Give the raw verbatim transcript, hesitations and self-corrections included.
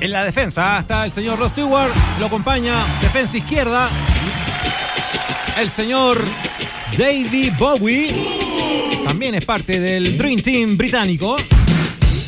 En la defensa está el señor Rod Stewart, lo acompaña defensa izquierda el señor David Bowie, también es parte del Dream Team británico.